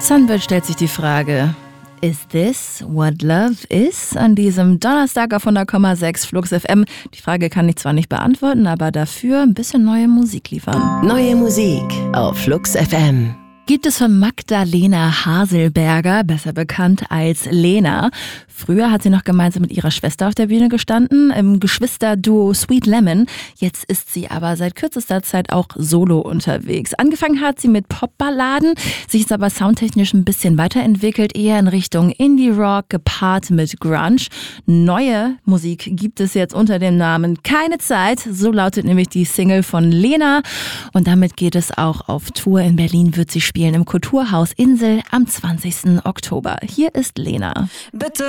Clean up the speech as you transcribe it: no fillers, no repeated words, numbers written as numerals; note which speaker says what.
Speaker 1: Sunbird stellt sich die Frage: Is this what love is? An diesem Donnerstag auf 100,6 Flux FM. Die Frage kann ich zwar nicht beantworten, aber dafür ein bisschen neue Musik liefern.
Speaker 2: Neue Musik auf Flux FM.
Speaker 1: Gibt es von Magdalena Haselberger, besser bekannt als Lena. Früher hat sie noch gemeinsam mit ihrer Schwester auf der Bühne gestanden, im Geschwisterduo Sweet Lemon. Jetzt ist sie aber seit kürzester Zeit auch solo unterwegs. Angefangen hat sie mit Popballaden, sich ist aber soundtechnisch ein bisschen weiterentwickelt, eher in Richtung Indie-Rock, gepaart mit Grunge. Neue Musik gibt es jetzt unter dem Namen Keine Zeit, so lautet nämlich die Single von Lena. Und damit geht es auch auf Tour. In Berlin wird sie spielen im Kulturhaus Insel am 20. Oktober. Hier ist Lena.
Speaker 2: Bitte